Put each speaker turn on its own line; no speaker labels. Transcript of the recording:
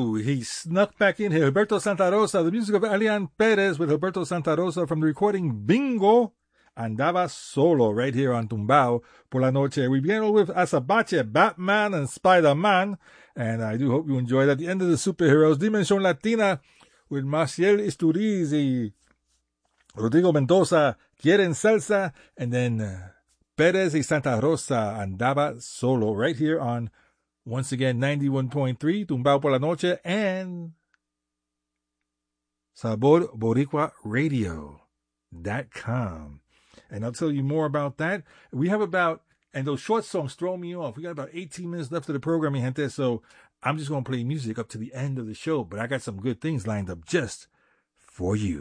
Ooh, he snuck back in here. Gilberto Santa Rosa, the music of Elian Perez with Gilberto Santa Rosa from the recording Bingo. Andaba Solo right here on Tumbao por la Noche. We began with Azabache, Batman and Spider-Man. And I do hope you enjoyed. At the end of the superheroes, Dimension Latina with Maciel Isturiz y Rodrigo Mendoza, Quieren Salsa. And then Perez y Santa Rosa, Andaba Solo right here on, once again, 91.3 Tumbao por la Noche and SaborBoricuaRadio.com. And I'll tell you more about that. We have about, and those short songs throw me off. We got about 18 minutes left of the program, mi gente, so I'm just going to play music up to the end of the show. But I got some good things lined up just for you.